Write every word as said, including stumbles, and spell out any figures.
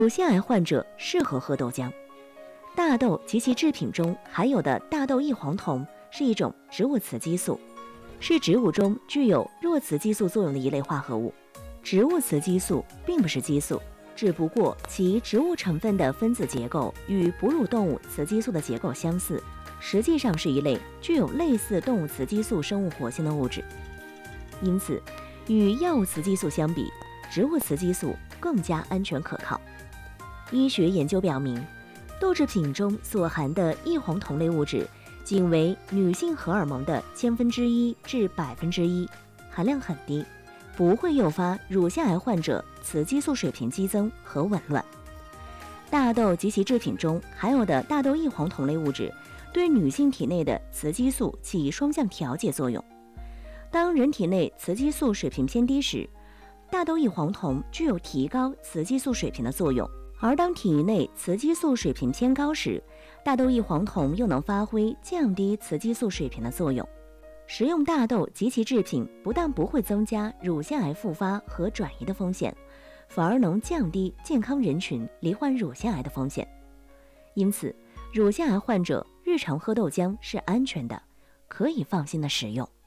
乳腺癌患者适合喝豆浆。大豆及其制品中含有的大豆异黄酮是一种植物雌激素，是植物中具有弱雌激素作用的一类化合物。植物雌激素并不是激素，只不过其植物成分的分子结构与哺乳动物雌激素的结构相似，实际上是一类具有类似动物雌激素生物活性的物质。因此，与药物雌激素相比，植物雌激素更加安全可靠。医学研究表明，豆制品中所含的异黄酮类物质仅为女性荷尔蒙的千分之一至百分之一，含量很低，不会诱发乳腺癌患者雌激素水平激增和紊乱。大豆及其制品中含有的大豆异黄酮类物质对女性体内的雌激素起双向调节作用。当人体内雌激素水平偏低时，大豆异黄酮具有提高雌激素水平的作用。而当体内雌激素水平偏高时，大豆异黄酮又能发挥降低雌激素水平的作用。食用大豆及其制品不但不会增加乳腺癌复发和转移的风险，反而能降低健康人群罹患乳腺癌的风险。因此，乳腺癌患者日常喝豆浆是安全的，可以放心的食用。